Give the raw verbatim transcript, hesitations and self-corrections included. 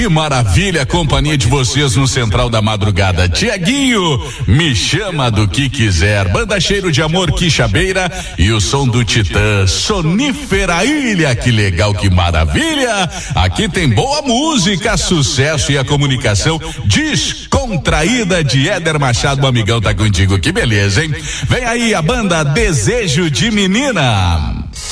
que maravilha a companhia de vocês no Central da Madrugada. Tiaguinho, me chama do que quiser. Banda Cheiro de Amor, Quixabeira e o som do Titã, Sonífera Ilha. Que legal, que maravilha. Aqui tem boa música, sucesso e a comunicação descontraída de Éder Machado. O amigão tá contigo, que beleza, hein? Vem aí a banda Desejo de Menina.